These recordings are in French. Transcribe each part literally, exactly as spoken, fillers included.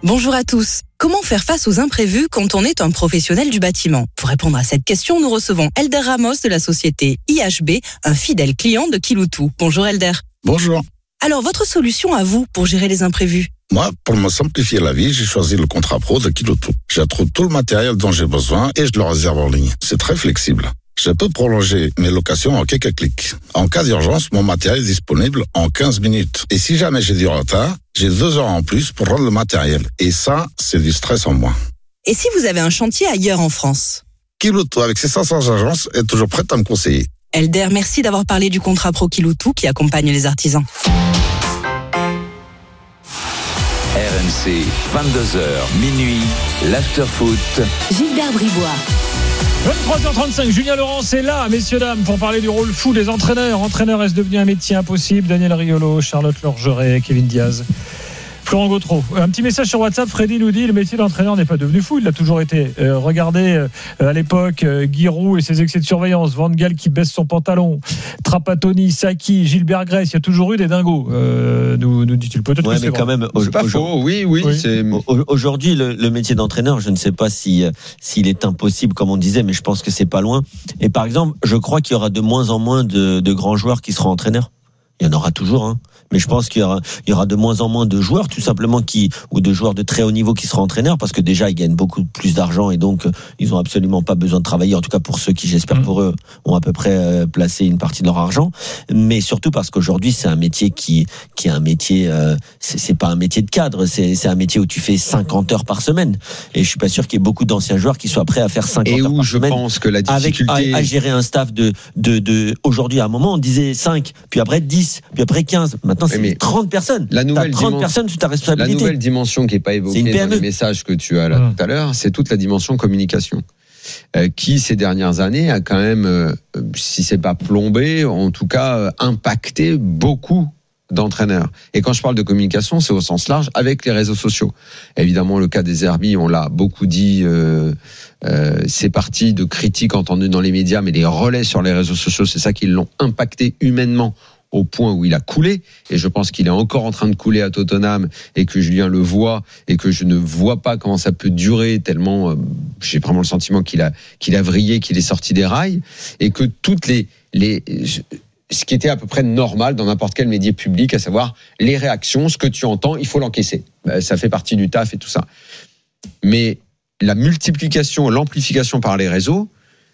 Bonjour à tous. Comment faire face aux imprévus quand on est un professionnel du bâtiment ? Pour répondre à cette question, nous recevons Elder Ramos de la société I H B, un fidèle client de Kiloutou. Bonjour Elder. Bonjour. Alors, votre solution à vous pour gérer les imprévus ? Moi, pour me simplifier la vie, j'ai choisi le contrat pro de Kiloutou. J'y trouve tout le matériel dont j'ai besoin et je le réserve en ligne. C'est très flexible. Je peux prolonger mes locations en quelques clics. En cas d'urgence, mon matériel est disponible en quinze minutes. Et si jamais j'ai du retard, j'ai deux heures en plus pour rendre le matériel. Et ça, c'est du stress en moins. Et si vous avez un chantier ailleurs en France ? Kiloutou, avec ses cinq cents agences, est toujours prête à me conseiller. Elder, merci d'avoir parlé du contrat pro Kiloutou qui accompagne les artisans. R M C, vingt-deux heures, minuit, l'after-foot. Gilbert Bribois. vingt-trois heures trente-cinq, Julien Laurence est là, messieurs, dames, pour parler du rôle fou des entraîneurs. Entraîneur, est-ce devenu un métier impossible ? Daniel Riolo, Charlotte Lorgeret, Kevin Diaz, Florent Gautreau. Un petit message sur WhatsApp, Freddy nous dit le métier d'entraîneur n'est pas devenu fou, il l'a toujours été. Euh, regardez euh, à l'époque euh, Giroud et ses excès de surveillance, Van Gaal qui baisse son pantalon, Trapattoni, Saki, Gilbert Grèce, il y a toujours eu des dingos. Euh, nous, nous dit-il peut-être ouais, que c'est mais quand vrai. même, c'est pas faux, oui, oui. oui. C'est... Aujourd'hui, le, le métier d'entraîneur, je ne sais pas si s'il est impossible, comme on disait, mais je pense que c'est pas loin. Et par exemple, je crois qu'il y aura de moins en moins de, de grands joueurs qui seront entraîneurs. Il y en aura toujours, hein. Mais je pense qu'il y aura, il y aura de moins en moins de joueurs, tout simplement, qui, ou de joueurs de très haut niveau qui seront entraîneurs, parce que déjà, ils gagnent beaucoup plus d'argent et donc, ils ont absolument pas besoin de travailler. En tout cas, pour ceux qui, j'espère pour eux, ont à peu près placé une partie de leur argent. Mais surtout parce qu'aujourd'hui, c'est un métier qui, qui est un métier, euh, c'est, c'est pas un métier de cadre, c'est, c'est un métier où tu fais cinquante heures par semaine. Et je suis pas sûr qu'il y ait beaucoup d'anciens joueurs qui soient prêts à faire cinquante et heures où par je semaine. pense que la difficulté avec, à, à gérer un staff de, de, de, aujourd'hui, à un moment, on disait cinq, puis après dix, puis après quinze. Maintenant, c'est mais trente personnes. La nouvelle T'as trente dimension, personnes sous ta responsabilité. La nouvelle dimension qui n'est pas évoquée dans les messages que tu as là mmh. tout à l'heure, c'est toute la dimension communication. Euh, qui, ces dernières années, a quand même, euh, si c'est pas plombé, en tout cas, euh, impacté beaucoup d'entraîneurs. Et quand je parle de communication, c'est au sens large, avec les réseaux sociaux. Évidemment, le cas des Herbis, on l'a beaucoup dit, euh, euh, c'est parti de critiques entendues dans les médias, mais les relais sur les réseaux sociaux, c'est ça qui l'ont impacté humainement au point où il a coulé, et je pense qu'il est encore en train de couler à Tottenham, et que Julien le voit, et que je ne vois pas comment ça peut durer, tellement euh, j'ai vraiment le sentiment qu'il a, qu'il a vrillé, qu'il est sorti des rails, et que toutes les... les ce qui était à peu près normal dans n'importe quel média public, à savoir les réactions, ce que tu entends, il faut l'encaisser. Ça fait partie du taf et tout ça. Mais la multiplication, l'amplification par les réseaux,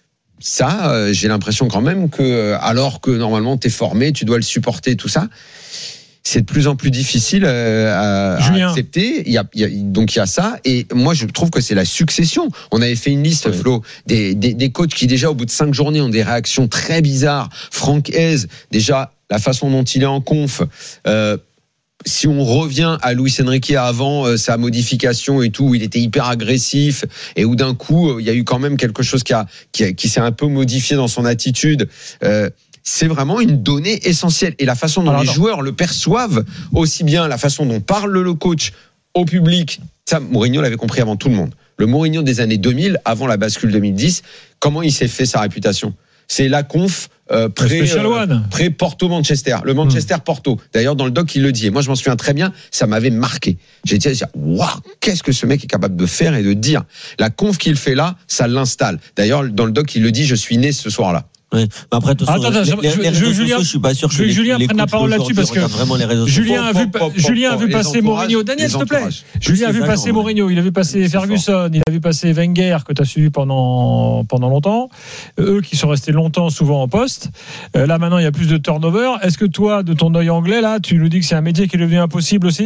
ça, euh, j'ai l'impression quand même que, alors que normalement t'es formé, tu dois le supporter, tout ça, c'est de plus en plus difficile euh, à, à accepter. Il y a, il y a, donc il y a ça, et moi je trouve que c'est la succession. On avait fait une liste, oui. Flo, des, des, des coachs qui déjà au bout de cinq journées ont des réactions très bizarres. Franck Hez, déjà la façon dont il est en conf. Euh, Si on revient à Luis Enrique avant euh, sa modification et tout, où il était hyper agressif et où d'un coup euh, il y a eu quand même quelque chose qui a qui, a, qui s'est un peu modifié dans son attitude. Euh, c'est vraiment une donnée essentielle, et la façon dont Alors, les non. joueurs le perçoivent, aussi bien la façon dont parle le coach au public. Ça, Mourinho l'avait compris avant tout le monde. Le Mourinho des années deux mille, avant la bascule deux mille dix, comment il s'est fait sa réputation ? C'est la conf euh, pré, euh, pré Porto-Manchester, le Manchester-Porto. D'ailleurs, dans le doc, il le dit. Et moi, je m'en souviens très bien, ça m'avait marqué. J'ai dit, waouh, qu'est-ce que ce mec est capable de faire et de dire. La conf qu'il fait là, ça l'installe. D'ailleurs, dans le doc, il le dit, je suis né ce soir-là. Oui. Mais après, de toute façon, attends, attends, les, je, les je, réseaux Julien, sociaux, je suis pas sûr que je, les, Julien les prenne la parole là-dessus parce que Julien a vu, pop, pop, Julien a vu pop, passer Mourinho. Daniel, s'il te plaît. Julien a vu passer Mourinho, il a vu passer Ferguson, il a vu passer Wenger que tu as suivi pendant pendant longtemps. Eux qui sont restés longtemps, souvent en poste. Euh, là maintenant, il y a plus de turnover. Est-ce que toi, de ton œil anglais là, tu nous dis que c'est un métier qui est devenu impossible aussi ?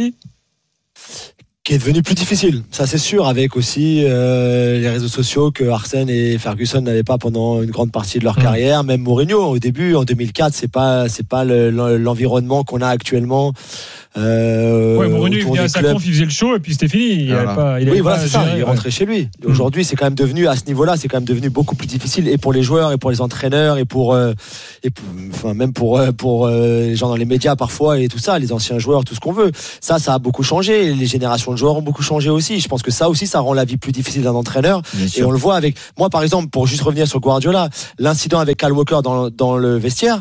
Qui est devenu plus difficile, ça c'est sûr, avec aussi euh, les réseaux sociaux que Arsène et Ferguson n'avaient pas pendant une grande partie de leur mmh. carrière. Même Mourinho au début, en deux mille quatre, c'est pas c'est pas le, l'environnement qu'on a actuellement. Euh, ouais, Mourinho il venait à sa conf, il faisait le show et puis c'était fini. Il voilà. avait pas, il oui, avait voilà, pas c'est ça. géré, il ouais. rentrait chez lui. Et aujourd'hui, c'est quand même devenu à ce niveau-là, c'est quand même devenu beaucoup plus difficile, et pour les joueurs, et pour les entraîneurs, et pour, euh, et pour enfin même pour euh, pour euh, les gens dans les médias parfois et tout ça, les anciens joueurs, tout ce qu'on veut. Ça, ça a beaucoup changé. Les générations de joueurs ont beaucoup changé aussi. Je pense que ça aussi, ça rend la vie plus difficile d'un entraîneur. Et on le voit avec moi, par exemple, pour juste revenir sur Guardiola, l'incident avec Kyle Walker dans dans le vestiaire.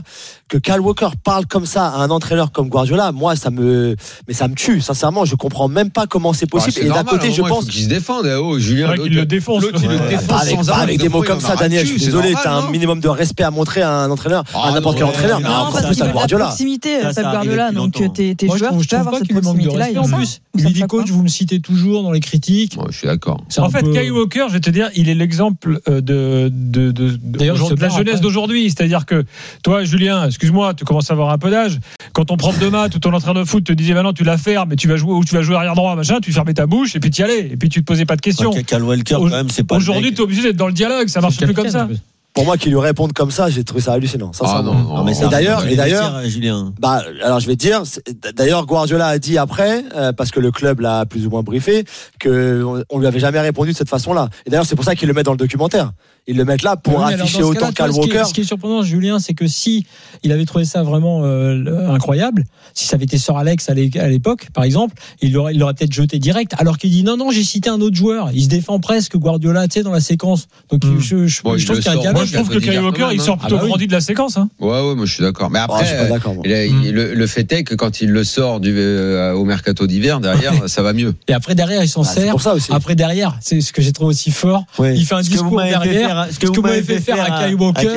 que Kyle Walker parle comme ça à un entraîneur comme Guardiola, moi ça me, mais ça me tue. Sincèrement, je comprends même pas comment c'est possible. Ah, c'est et normal, d'un côté, je pense qu'il se défende. Oh, Julien, il le défonce. L'autre, il le ouais, défonce pas avec, sans pas arrêt. avec des mots comme ça, Daniel. Je suis désolé. T'as un minimum de respect à montrer à un entraîneur, à n'importe quel entraîneur. Mais encore plus à Guardiola. Proximité, Pep Guardiola. Donc tes joueurs peuvent avoir cette proximité-là. En plus, lui dit coach, vous me citez toujours dans les critiques. Je suis d'accord. En fait, Kyle Walker, je vais te dire, il est l'exemple de de de de la jeunesse d'aujourd'hui. C'est-à-dire que toi, Julien, excuse-moi, tu commences à avoir un peu d'âge. Quand ton prof de maths ou ton entraîneur de foot te disait maintenant tu la fermes, mais tu vas jouer ou tu vas jouer arrière droit, machin, tu fermais ta bouche et puis tu y allais et puis tu te posais pas de questions. Okay, Kyle Walker, quand même, c'est pas. Aujourd'hui, tu es obligé d'être dans le dialogue, ça marche plus comme ça. Pour moi, qu'ils lui répondent comme ça, j'ai trouvé ça hallucinant. Ça, ah ça, non, non, mais et d'ailleurs, et d'ailleurs, Julien. Bah, alors je vais te dire, d'ailleurs, Guardiola a dit après, euh, parce que le club l'a plus ou moins briefé, que on, on lui avait jamais répondu de cette façon-là. Et d'ailleurs, c'est pour ça qu'ils le mettent dans le documentaire. Ils le mettent là pour oui, afficher autant Kyle Walker. Ce qui est surprenant, Julien, c'est que si il avait trouvé ça vraiment euh, incroyable, si ça avait été Sir Alex à l'époque, par exemple, il l'aurait, il l'aurait peut-être jeté direct. Alors qu'il dit non, non, j'ai cité un autre joueur. Il se défend presque Guardiola, tu sais, dans la séquence. Donc mmh. je, je, bon, je trouve qu'il y a un Moi, je trouve que Kyle Walker, il sort plutôt ah bah grandi oui. de la séquence. Hein. Ouais, ouais, moi je suis d'accord. Mais après, oh, je suis pas d'accord, il a, il, le, le fait est que quand il le sort du, euh, au mercato d'hiver, derrière, ça va mieux. Et après derrière, il s'en ah, sert. Après derrière, c'est ce que j'ai trouvé aussi fort. Ouais. Il fait un ce discours derrière. Ce que vous m'avez fait faire à Kyle Walker.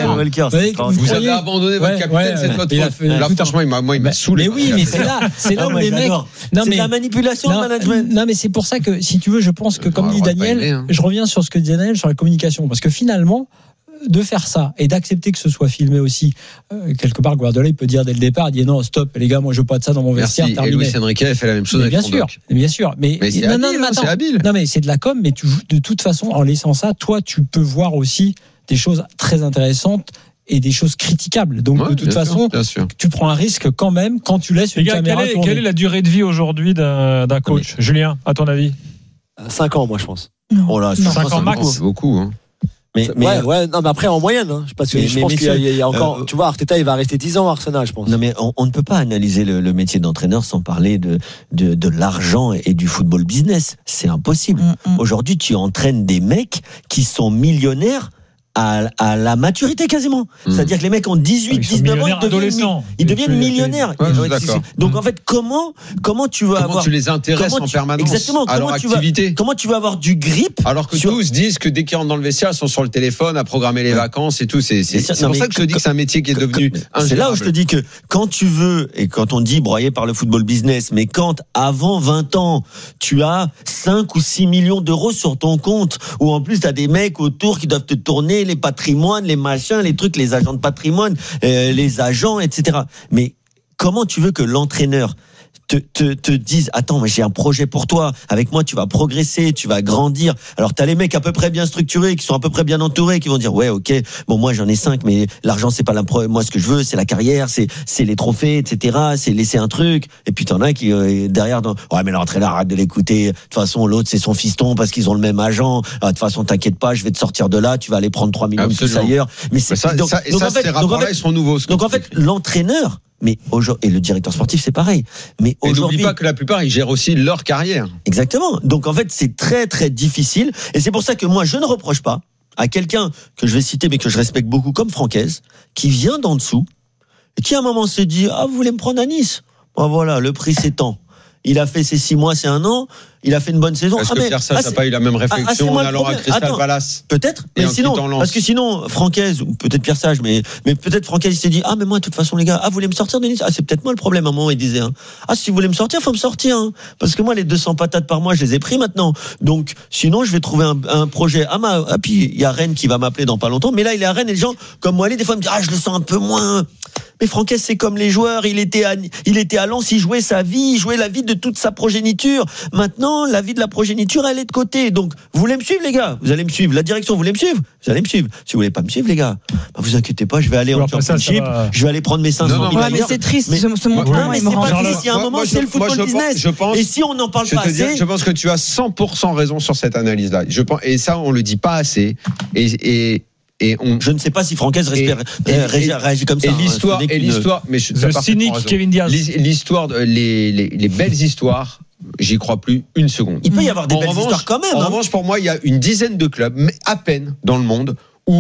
Vous avez abandonné votre capitaine, c'est votre faute. Là, franchement, moi, il m'a saoulé. Mais oui, mais c'est là, c'est là où les mecs. Non, mais la manipulation, le management. Non, mais c'est pour ça que, si tu veux, je pense que, comme dit Daniel, je reviens sur ce que dit Daniel sur la communication, parce que finalement, de faire ça et d'accepter que ce soit filmé aussi, euh, quelque part, Guardiola il peut dire dès le départ, il dit non, stop, les gars, moi je veux pas de ça dans mon vestiaire. Merci. Terminé. Et Luis Enrique a fait la même chose mais avec bien sûr, bien sûr, mais, mais c'est non, habile, non, mais attends, c'est habile. Non mais c'est de la com, mais tu, de toute façon, en laissant ça, toi, tu peux voir aussi des choses très intéressantes et des choses critiquables. Donc ouais, de toute façon, sûr, tu prends un risque quand même quand tu laisses une gars, caméra quelle est, tourner. Quelle est la durée de vie aujourd'hui d'un, d'un coach, mais... Julien, à ton avis? cinq ans, moi je pense. Non. Oh là, cinq ans max. C'est beaucoup. Hein. Mais, mais ouais, ouais, non, mais après en moyenne, hein, parce que mais, je mais pense qu'il y a, il y a encore, euh, tu vois, Arteta, il va rester dix ans à Arsenal, je pense. Non, mais on, on ne peut pas analyser le, le métier d'entraîneur sans parler de, de, de l'argent et du football business. C'est impossible. Mm-hmm. Aujourd'hui, tu entraînes des mecs qui sont millionnaires à, à la maturité quasiment. Mmh. C'est-à-dire que les mecs ont dix-huit, dix-neuf ans, ils deviennent, ils deviennent millionnaires. Ouais, Donc en fait, comment comment tu veux comment avoir tu les intéresses en tu, permanence exactement, à leur activité. Vas, comment tu veux avoir du grip alors que sur... tous disent que dès qu'ils rentrent dans le vestiaire, ils sont sur le téléphone à programmer les ouais. vacances et tout. C'est, c'est, c'est, c'est pour ça que je te dis que c'est un métier qui est devenu ingérable. C'est là où je te dis que quand tu veux, et quand on dit broyé par le football business, mais quand avant vingt ans, tu as cinq ou six millions d'euros sur ton compte, où en plus tu as des mecs autour qui doivent te tourner les patrimoines, les machins, les trucs, les agents de patrimoine, euh, les agents, et cetera. Mais comment tu veux que l'entraîneur te, te, te dise, attends, mais j'ai un projet pour toi, avec moi tu vas progresser, tu vas grandir. Alors t'as les mecs à peu près bien structurés, qui sont à peu près bien entourés, qui vont dire, ouais, ok, bon, moi j'en ai cinq, mais l'argent c'est pas la pro... moi ce que je veux, c'est la carrière, c'est, c'est les trophées, et cetera, c'est laisser un truc. Et puis t'en as qui, euh, derrière, dans... ouais, mais l'entraîneur, arrête de l'écouter. De toute façon, l'autre c'est son fiston parce qu'ils ont le même agent. Ah, de toute façon, t'inquiète pas, je vais te sortir de là, tu vas aller prendre trois millions de plus ailleurs. Mais c'est, ça, donc, ça, et donc, ça, en fait, ces rapports-là, ils sont nouveaux. Donc en fait, l'entraîneur, mais aujourd'hui, et le directeur sportif, c'est pareil. Mais et aujourd'hui, n'oublie pas que la plupart, ils gèrent aussi leur carrière. Exactement. Donc en fait, c'est très très difficile. Et c'est pour ça que moi, je ne reproche pas à quelqu'un que je vais citer, mais que je respecte beaucoup, comme Francaise, qui vient d'en dessous et qui à un moment s'est dit, ah, vous voulez me prendre à Nice? Bon, voilà, le prix c'est tant. Il a fait ses six mois, c'est un an. Il a fait une bonne saison. Est-ce ah, que mais, Pierre Sage n'a ah, pas eu la même réflexion ah, en allant à Crystal Attends, Palace? Peut-être, mais sinon, parce que sinon, Francaise, ou peut-être Pierre Sage, mais, mais peut-être Francaise, il s'est dit, ah, mais moi, de toute façon, les gars, ah, vous voulez me sortir de Nice? Ah, c'est peut-être moi le problème, à un moment, il disait, hein. Ah, si vous voulez me sortir, faut me sortir, hein. Parce que moi, les deux cents patates par mois, je les ai pris maintenant. Donc, sinon, je vais trouver un, un projet. Ah, ma, ah, puis, il y a Rennes qui va m'appeler dans pas longtemps, mais là, il est à Rennes et les gens, comme moi, des fois, me disent, ah, je le sens un peu moins. Mais Francaise, c'est comme les joueurs. Il était à, il était à Lens, il jouait sa vie, il jouait la vie de toute sa progéniture. Maintenant, la vie de la progéniture, elle est de côté. Donc, vous voulez me suivre, les gars? Vous allez me suivre. La direction, vous voulez me suivre? Vous allez me suivre. Si vous voulez pas me suivre, les gars, bah, vous inquiétez pas, je vais aller en Championship. Je vais aller prendre mes cinq cents mille. Ouais, mais c'est triste. Mais, ce, ce moment, non, mais c'est pas triste. Il y a un moment, c'est le football business. Je pense, et si on n'en parle pas assez, je pense que tu as cent pour cent raison sur cette analyse-là. Je pense, et ça, on le dit pas assez. Et, et Et on... Je ne sais pas si Francaise respire, et, et, réagit, réagit comme ça. Et l'histoire, hein, et l'histoire, mais je, le cynique Kevin Diaz. L'histoire, les, les, les belles histoires, j'y crois plus une seconde. Il peut y avoir des en belles revanche, histoires quand même. En hein. revanche, pour moi, il y a une dizaine de clubs, mais à peine dans le monde, où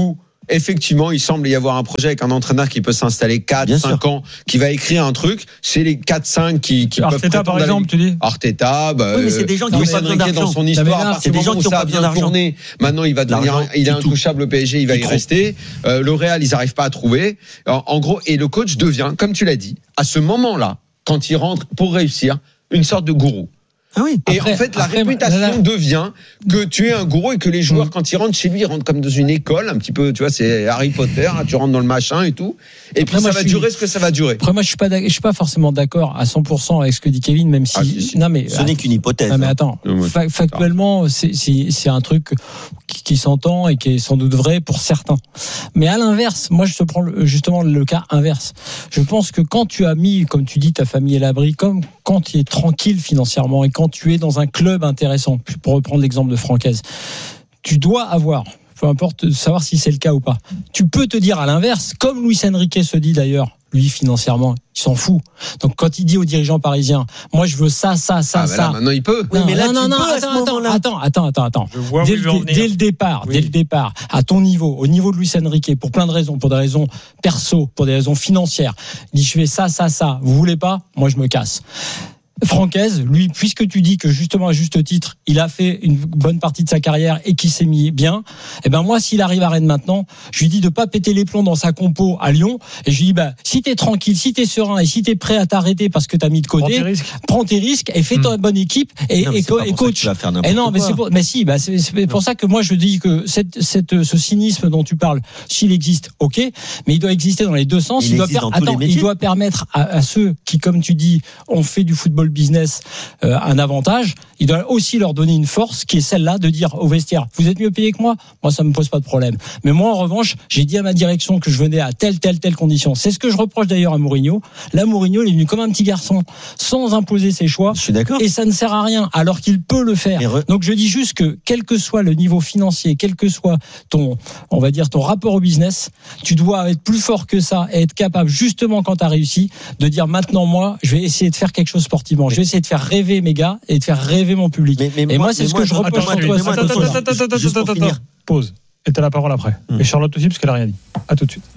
effectivement, il semble y avoir un projet avec un entraîneur qui peut s'installer quatre, cinq ans, qui va écrire un truc. C'est les quatre cinq qui, qui Arteta, peuvent par exemple, tu dis Arteta, bah, oui, mais c'est des gens qui ont pas besoin d'argent. Dans son histoire, là, c'est des gens qui ont pas besoin d'argent. Tourné, maintenant, il va devenir, il est intouchable au P S G, il va y rester. Euh, le Real, ils n'arrivent pas à trouver. En, en gros, et le coach devient, comme tu l'as dit, à ce moment-là, quand il rentre pour réussir, une sorte de gourou. Ah oui. Et après, en fait, la après, réputation là, là. devient que tu es un gourou et que les joueurs, mmh. quand ils rentrent chez lui, ils rentrent comme dans une école, un petit peu, tu vois, c'est Harry Potter, hein, tu rentres dans le machin et tout. Et après, puis ça va suis... durer ce que ça va durer. Après, moi, je suis pas, je suis pas forcément d'accord à cent pour cent avec ce que dit Kevin, même si. Ah, si, si. Non, mais. Ce n'est qu'une hypothèse. Non, mais attends. Hein. Fa- factuellement, c'est, c'est, c'est un truc qui, qui s'entend et qui est sans doute vrai pour certains. Mais à l'inverse, moi, je te prends le, justement le cas inverse. Je pense que quand tu as mis, comme tu dis, ta famille à l'abri, comme quand tu es tranquille financièrement et quand tu es dans un club intéressant, pour reprendre l'exemple de Francaise, tu dois avoir, peu importe savoir si c'est le cas ou pas, tu peux te dire à l'inverse, comme Luis Enrique se dit d'ailleurs, lui financièrement, il s'en fout. Donc quand il dit aux dirigeants parisiens, moi je veux ça, ça, ça, ah, ça. Là, maintenant il peut. Oui, non, mais là, non, tu non, peux attends, attends, attends, attends, attends, attends. Je vois dès, où il veut en venir. dès le départ, oui. dès le départ, à ton niveau, au niveau de Luis Enrique, pour plein de raisons, pour des raisons perso, pour des raisons financières, il dit je fais ça, ça, ça. Vous voulez pas? Moi je me casse. Francaise, lui, puisque tu dis que justement à juste titre, il a fait une bonne partie de sa carrière et qu'il s'est mis bien, eh ben moi, s'il arrive à Rennes maintenant, je lui dis de pas péter les plombs dans sa compo à Lyon, et je lui dis bah si t'es tranquille, si t'es serein et si t'es prêt à t'arrêter parce que t'as mis de côté, prends tes risques, prends tes risques et fais mmh. ta bonne équipe et, non, et, co- et coach. Et non, mais c'est pour, mais si, bah c'est, c'est pour ça que moi je dis que cette, cette, ce cynisme dont tu parles, s'il existe, ok, mais il doit exister dans les deux sens. Il, il, doit, per- attends, il doit permettre à, à ceux qui, comme tu dis, ont fait du football business euh, un avantage. Il doit aussi leur donner une force qui est celle-là de dire au vestiaire, vous êtes mieux payé que moi, moi ça me pose pas de problème. Mais moi en revanche, j'ai dit à ma direction que je venais à telle, telle, telle condition. C'est ce que je reproche d'ailleurs à Mourinho. Là, Mourinho, il est venu comme un petit garçon, sans imposer ses choix. Je suis d'accord. Et ça ne sert à rien, alors qu'il peut le faire. Re... Donc je dis juste que, quel que soit le niveau financier, quel que soit ton, on va dire, ton rapport au business, tu dois être plus fort que ça et être capable, justement, quand tu as réussi, de dire maintenant, moi, je vais essayer de faire quelque chose sportivement. Je vais essayer de faire rêver mes gars et de faire rêver mon public. Mais, mais et moi, moi c'est ce moi, que je reproche à toi. Attends, attends, attends. Pause. Et t'as la parole après. Hum. Et Charlotte aussi, parce qu'elle a rien dit. À tout de suite.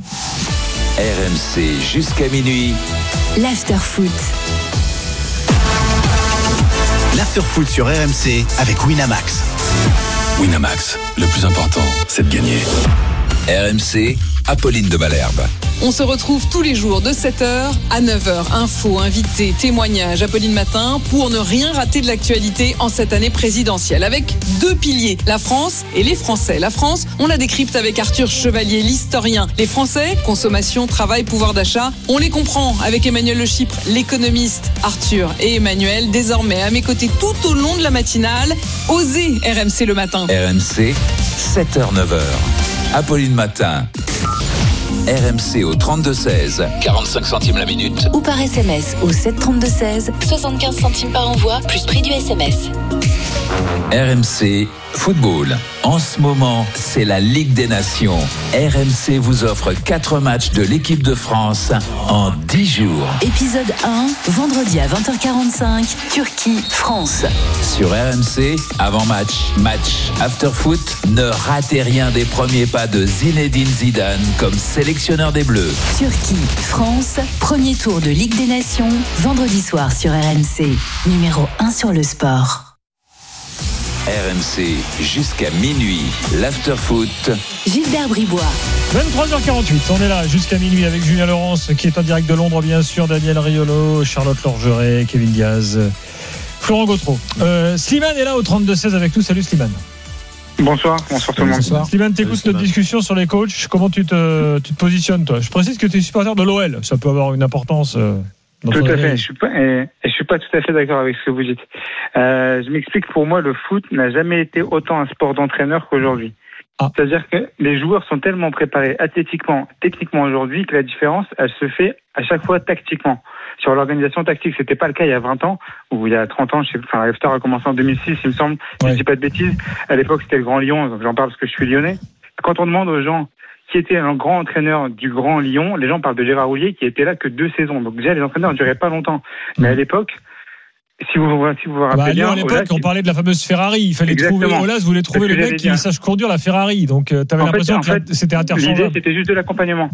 R M C jusqu'à minuit. L'after-foot. L'after-foot sur R M C avec Winamax. Winamax, le plus important, c'est de gagner. R M C, Apolline de Malherbe. On se retrouve tous les jours de sept heures à neuf heures. Infos, invités, témoignages, Apolline Matin, pour ne rien rater de l'actualité en cette année présidentielle. Avec deux piliers, la France et les Français. La France, on la décrypte avec Arthur Chevalier, l'historien. Les Français, consommation, travail, pouvoir d'achat, on les comprend avec Emmanuel Le Chypre, l'économiste. Arthur et Emmanuel, désormais à mes côtés tout au long de la matinale. Osez R M C le matin. R M C, sept heures neuf heures. Apolline Matin. R M C au trente-deux seize, quarante-cinq centimes la minute. Ou par S M S au sept trente-deux seize, soixante-quinze centimes par envoi, plus prix du S M S. R M C Football. En ce moment, c'est la Ligue des Nations. R M C vous offre quatre matchs de l'équipe de France en dix jours. Épisode un, vendredi à vingt heures quarante-cinq, Turquie, France. Sur R M C, avant-match, match, after-foot, ne ratez rien des premiers pas de Zinedine Zidane comme sélectionneur des Bleus. Turquie, France, premier tour de Ligue des Nations, vendredi soir sur R M C. Numéro un sur le sport. R M C jusqu'à minuit, l'after-foot. Gilbert Bribois. vingt-trois heures quarante-huit, on est là jusqu'à minuit avec Julien Laurence qui est en direct de Londres bien sûr, Daniel Riolo, Charlotte Lorgeret, Kevin Diaz, Florent Gautreau. Euh, Slimane est là au trente-deux seize avec nous, salut Slimane. Bonsoir, bonsoir tout le monde. Bonsoir. Slimane, t'écoutes notre discussion sur les coachs, comment tu te, tu te positionnes toi? Je précise que tu es supporter de l'O L, ça peut avoir une importance... Euh... Tout à fait. Je suis pas, et, et je suis pas tout à fait d'accord avec ce que vous dites. Euh, je m'explique. Pour moi, le foot n'a jamais été autant un sport d'entraîneur qu'aujourd'hui. Ah. C'est-à-dire que les joueurs sont tellement préparés athlétiquement, techniquement aujourd'hui que la différence, elle se fait à chaque fois tactiquement. Sur l'organisation tactique, c'était pas le cas il y a vingt ans ou il y a trente ans. Je sais, enfin, l'After a commencé en deux mille six, il me semble. Si ouais. je dis pas de bêtises. À l'époque, c'était le Grand Lyon. Donc j'en parle parce que je suis lyonnais. Quand on demande aux gens qui était un grand entraîneur du Grand Lyon, les gens parlent de Gérard Houllier qui était là que deux saisons. Donc déjà, les entraîneurs ne duraient pas longtemps. Mais à l'époque, Si vous, si vous vous rappelez bah, bien, à l'époque, Olas, on parlait de la fameuse Ferrari. Il fallait Exactement. trouver Olas, voulait trouver le mec qui sache conduire la Ferrari. Donc, tu avais l'impression fait, que fait, c'était interchangeable. L'idée, c'était juste de l'accompagnement.